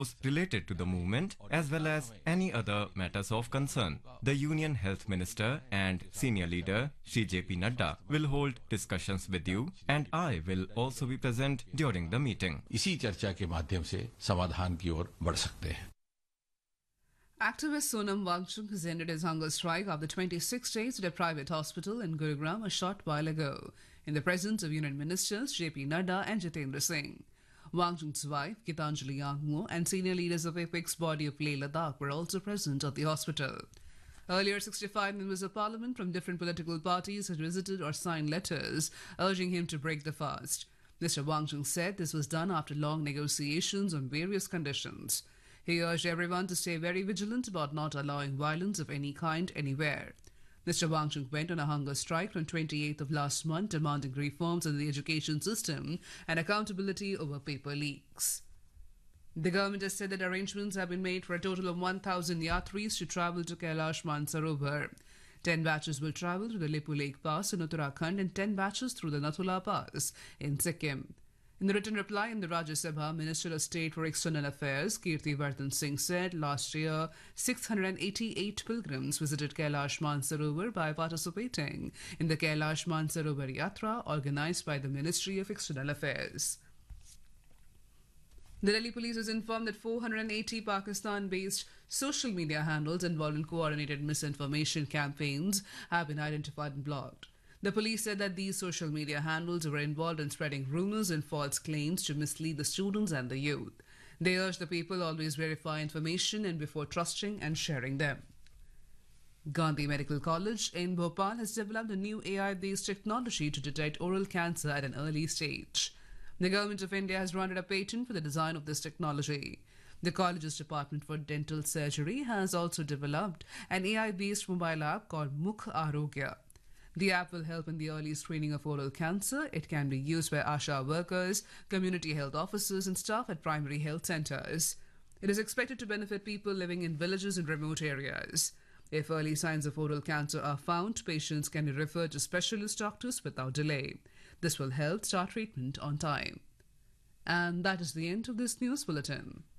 related to the movement as well as any other matters of concern. The Union Health Minister and senior leader Shri J.P. Nadda will hold discussions with you and I will also be present during the meeting. इसी चर्चा के माध्यम से समाधान की ओर बढ़ सकते हैं. Activist Sonam Wangchuk has ended his hunger strike after 26 days at a private hospital in Gurugram a short while ago, in the presence of Union Ministers J.P. Nadda and Jitendra Singh. Wangchuk's wife, Gitanjali Yangmo, and senior leaders of Apex body of Leh Ladakh were also present at the hospital. Earlier, 65 members of parliament from different political parties had visited or signed letters urging him to break the fast. Mr. Wangchuk said this was done after long negotiations on various conditions. He urged everyone to stay very vigilant about not allowing violence of any kind anywhere. Mr. Wangchuk went on a hunger strike from 28th of last month, demanding reforms in the education system and accountability over paper leaks. The government has said that arrangements have been made for a total of 1,000 yatris to travel to Kailash Mansarovar. 10 batches will travel through the Lipu Lake Pass in Uttarakhand and 10 batches through the Nathula Pass in Sikkim. In the written reply in the Rajya Sabha, Minister of State for External Affairs Kirti Vardhan Singh said last year 688 pilgrims visited Kailash Mansarovar by participating in the Kailash Mansarovar Yatra organized by the Ministry of External Affairs. The Delhi police was informed that 480 Pakistan-based social media handles involved in coordinated misinformation campaigns have been identified and blocked. The police said that these social media handles were involved in spreading rumors and false claims to mislead the students and the youth. They urge the people always verify information and before trusting and sharing them. Gandhi Medical College in Bhopal has developed a new AI-based technology to detect oral cancer at an early stage. The Government of India has granted a patent for the design of this technology. The college's Department for Dental Surgery has also developed an AI-based mobile app called Mukh Arogya. The app will help in the early screening of oral cancer. It can be used by ASHA workers, community health officers, and staff at primary health centers. It is expected to benefit people living in villages and remote areas. If early signs of oral cancer are found, patients can be referred to specialist doctors without delay. This will help start treatment on time. And that is the end of this news bulletin.